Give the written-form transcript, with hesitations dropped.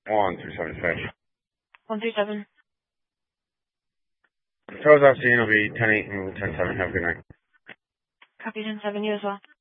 137 Fish. 137. Charles Epstein will be 10-8 and 10-7. Have a good night. Copy 10-7, you as well.